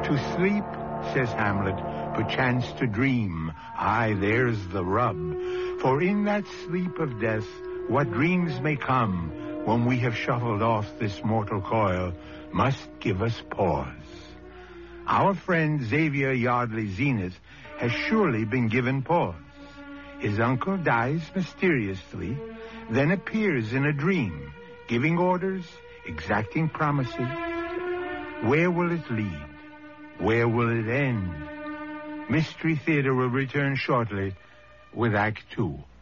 To sleep, says Hamlet, perchance to dream. Aye, there's the rub. For in that sleep of death, what dreams may come when we have shuffled off this mortal coil must give us pause. Our friend Xavier Yardley Zenith has surely been given pause. His uncle dies mysteriously, then appears in a dream, giving orders, exacting promises. Where will it lead? Where will it end? Mystery Theater will return shortly with Act 2.